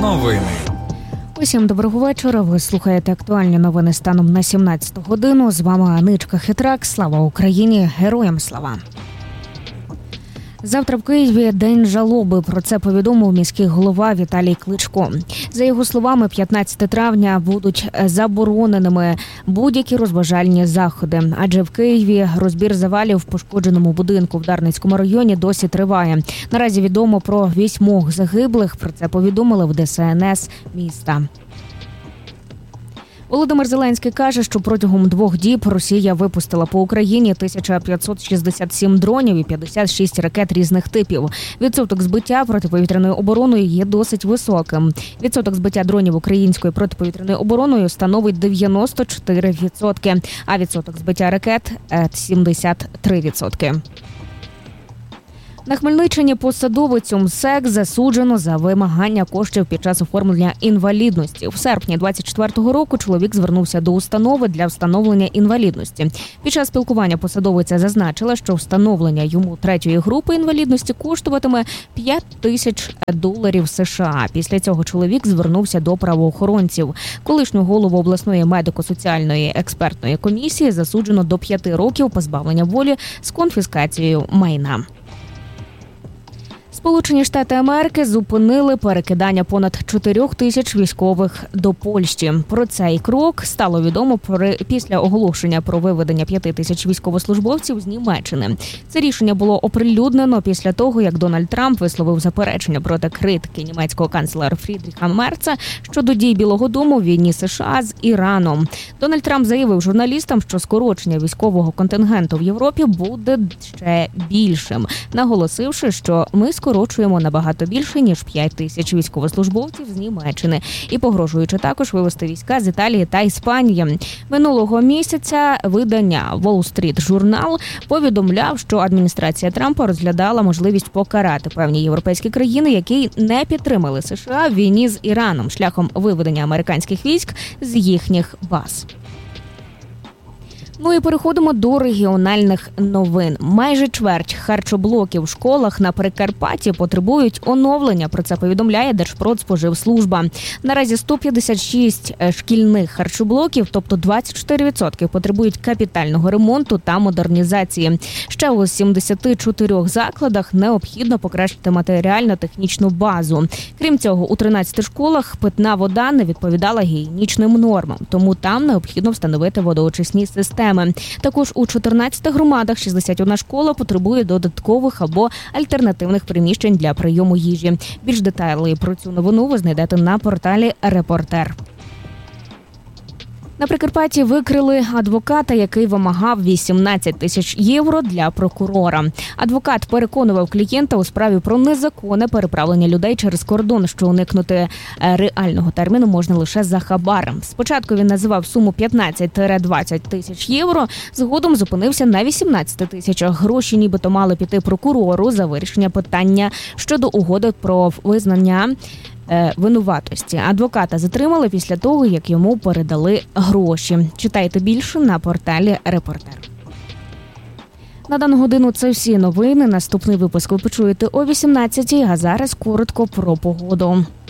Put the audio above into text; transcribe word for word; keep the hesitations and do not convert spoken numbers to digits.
Новини. Усім доброго вечора. Ви слухаєте актуальні новини станом на сімнадцяту годину. З вами Аничка Хитрак. Слава Україні! Героям слава! Завтра в Києві день жалоби. Про це повідомив міський голова Віталій Кличко. За його словами, п'ятнадцятого травня будуть забороненими будь-які розважальні заходи. Адже в Києві розбір завалів в пошкодженому будинку в Дарницькому районі досі триває. Наразі відомо про вісьмох загиблих. Про це повідомили в Де Ес Ен Ес міста. Володимир Зеленський каже, що протягом двох діб Росія випустила по Україні тисяча п'ятсот шістдесят сім дронів і п'ятдесят шість ракет різних типів. Відсоток збиття протиповітряною обороною є досить високим. Відсоток збиття дронів українською протиповітряною обороною становить дев'яносто чотири відсотки, а відсоток збиття ракет – сімдесят три відсотки. На Хмельниччині посадовицю МСЕК засуджено за вимагання коштів під час оформлення інвалідності. В серпні двадцять четвертого року чоловік звернувся до установи для встановлення інвалідності. Під час спілкування посадовиця зазначила, що встановлення йому третьої групи інвалідності коштуватиме п'ять тисяч доларів США. Після цього чоловік звернувся до правоохоронців. Колишню голову обласної медико-соціальної експертної комісії засуджено до п'яти років позбавлення волі з конфіскацією майна. Сполучені Штати Америки зупинили перекидання понад чотирьох тисяч військових до Польщі. Про цей крок стало відомо після оголошення про виведення п'яти тисяч військовослужбовців з Німеччини. Це рішення було оприлюднено після того, як Дональд Трамп висловив заперечення проти критики німецького канцлера Фрідріха Мерца щодо дій Білого дому в війні США з Іраном. Дональд Трамп заявив журналістам, що скорочення військового контингенту в Європі буде ще більшим, наголосивши, що ми скорочуємо набагато більше, ніж п'ять тисяч військовослужбовців з Німеччини, і погрожуючи також вивести війська з Італії та Іспанії. Минулого місяця видання Wall Street Journal повідомляв, що адміністрація Трампа розглядала можливість покарати певні європейські країни, які не підтримали США в війні з Іраном, шляхом виведення американських військ з їхніх баз. Ну і переходимо до регіональних новин. Майже чверть харчоблоків в школах на Прикарпатті потребують оновлення. Про це повідомляє Держпродспоживслужба. Наразі сто п'ятдесят шість шкільних харчоблоків, тобто двадцять чотири відсотки, потребують капітального ремонту та модернізації. Ще у сімдесяти чотирьох закладах необхідно покращити матеріально-технічну базу. Крім цього, у тринадцяти школах питна вода не відповідала гігієнічним нормам, тому там необхідно встановити водоочисні системи. Також у чотирнадцяти громадах шістдесят одна школа потребує додаткових або альтернативних приміщень для прийому їжі. Більш деталі про цю новину ви знайдете на порталі «Репортер». На Прикарпатті викрили адвоката, який вимагав вісімнадцять тисяч євро для прокурора. Адвокат переконував клієнта у справі про незаконне переправлення людей через кордон, що уникнути реального терміну можна лише за хабар. Спочатку він називав суму п'ятнадцять - двадцять тисяч євро, згодом зупинився на вісімнадцяти тисячах. Гроші нібито мали піти прокурору за вирішення питання щодо угоди про визнання винуватості. Адвоката затримали після того, як йому передали гроші. Читайте більше на порталі «Репортер». На дану годину це всі новини. Наступний випуск ви почуєте о вісімнадцятій, а зараз коротко про погоду.